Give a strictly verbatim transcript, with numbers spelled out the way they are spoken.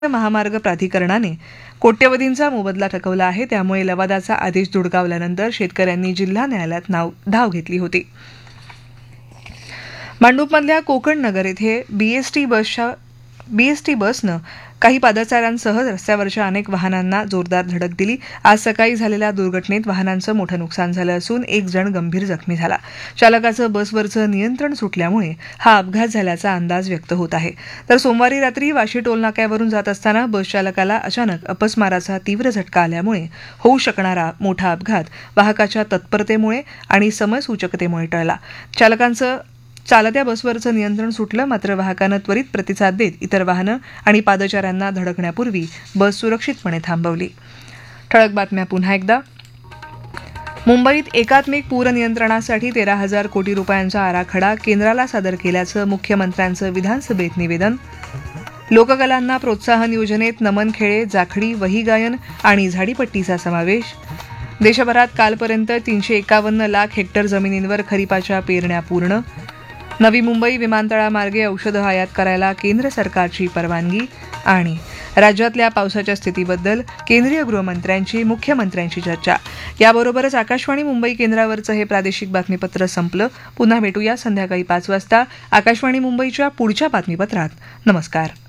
महामार्ग प्राधिकरणाने कोट्यवधींचा मोबदला थकवला आहे. त्यामुळे लवादाचा आदेश धुडकावल्यानंतर शेतकऱ्यांनी जिल्हा न्यायालयात नाव धाव घेतली होती. मांडूपमधल्या कोकण नगर येथे बीएसटी बसच्या बीएसटी बसनं काही पादचाऱ्यांसह रस्त्यावरच्या अनेक वाहनांना जोरदार धडक दिली. आज सकाळी झालेल्या दुर्घटनेत वाहनांचं मोठं नुकसान झालं असून एक जण गंभीर जखमी झाला. चालकाचं बसवरचं नियंत्रण सुटल्यामुळे हा अपघात झाल्याचा अंदाज व्यक्त होत आहे. तर सोमवारी रात्री वाशी टोलनाक्यावरून जात असताना बस चालकाला अचानक अपस्माराचा तीव्र झटका आल्यामुळे होऊ शकणारा मोठा अपघात वाहकाच्या तत्परतेमुळे आणि समयसूचकतेमुळे टळला. चालकांचं चालत्या बसवरचं नियंत्रण सुटलं, मात्र वाहकानं त्वरित प्रतिसाद देत इतर वाहनं आणि पादचाऱ्यांना धडकण्यापूर्वी बस सुरक्षितपणे थांबवली. ठळक बातम्या पुन्हा एकदा. मुंबईत एकात्मिक पूर नियंत्रणासाठी तेरा हजार कोटी रुपयांचा आराखडा केंद्राला सादर केल्याचं मुख्यमंत्र्यांचं विधानसभेत निवेदन. लोककलांना प्रोत्साहन योजनेत नमन खेळे, जाखडी, वही गायन आणि झाडीपट्टीचा समावेश. देशभरात कालपर्यंत तीनशे एकावन्न लाख हेक्टर जमिनींवर खरीपाच्या पेरण्या पूर्ण. नवी मुंबई विमानतळामार्गे औषधं आयात करायला केंद्र सरकारची परवानगी. आणि राज्यातल्या पावसाच्या स्थितीबद्दल केंद्रीय गृहमंत्र्यांची मुख्यमंत्र्यांची चर्चा. याबरोबरच आकाशवाणी मुंबई केंद्रावरचं हे प्रादेशिक बातमीपत्र संपलं. पुन्हा भेटूया संध्याकाळी पाच वाजता आकाशवाणी मुंबईच्या पुढच्या बातमीपत्रात. नमस्कार.